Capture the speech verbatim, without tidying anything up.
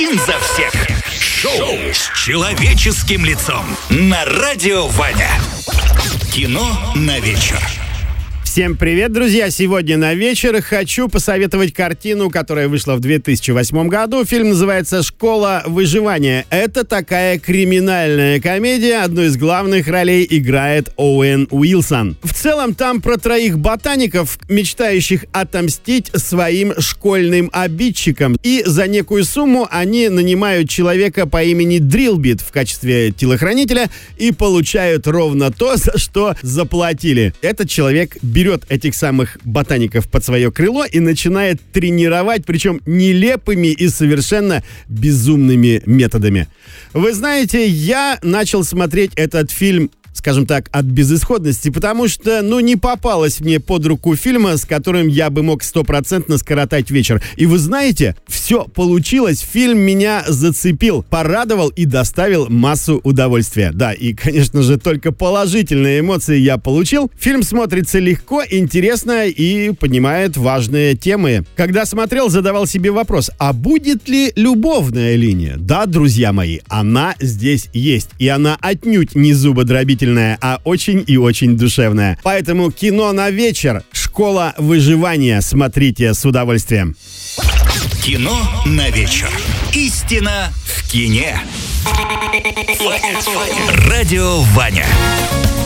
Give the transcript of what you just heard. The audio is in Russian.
один за всех. Шоу с человеческим лицом на Радио Ваня. Кино на вечер. Всем привет, друзья! Сегодня на вечер хочу посоветовать картину, которая вышла в две тысячи восьмом году. Фильм называется «Школа выживания». Это такая криминальная комедия. Одну из главных ролей играет Оуэн Уилсон. В целом там про троих ботаников, мечтающих отомстить своим школьным обидчикам. И за некую сумму они нанимают человека по имени Дрилбит в качестве телохранителя и получают ровно то, за что заплатили. Этот человек берет этих самых ботаников под свое крыло и начинает тренировать, причем нелепыми и совершенно безумными методами. Вы знаете, я начал смотреть этот фильм, скажем так, от безысходности, потому что, ну, не попалось мне под руку фильма, с которым я бы мог стопроцентно скоротать вечер. И вы знаете, все получилось, фильм меня зацепил, порадовал и доставил массу удовольствия. Да, и, конечно же, только положительные эмоции я получил. Фильм смотрится легко, интересно и поднимает важные темы. Когда смотрел, задавал себе вопрос, а будет ли любовная линия? Да, друзья мои, она здесь есть. И она отнюдь не зубодробительная, а очень и очень душевная. Поэтому кино на вечер. Школа выживания. Смотрите с удовольствием. Кино на вечер. Истина в кине. Радио Ваня.